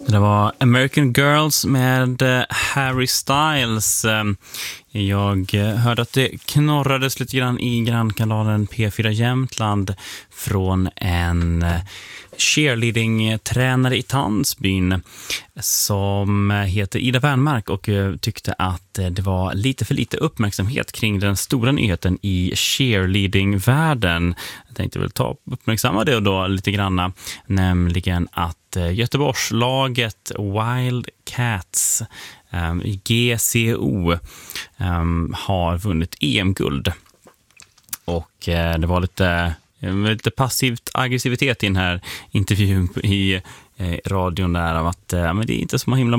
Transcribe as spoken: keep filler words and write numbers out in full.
Det var American Girls med Harry Styles. Jag hörde att det knorrades lite grann i grannkanalen P fyra Jämtland från en cheerleading-tränare i Tandsbyn som heter Ida Wernmark och tyckte att det var lite för lite uppmärksamhet kring den stora nyheten i cheerleading-världen. Jag tänkte väl ta uppmärksamma det då lite granna, nämligen att Göteborgslaget Wildcats um, i G C O um, har vunnit E M-guld. Och uh, det var lite, lite passivt aggressivitet i den här intervjun i eh, radion där av att uh, men det är inte så himla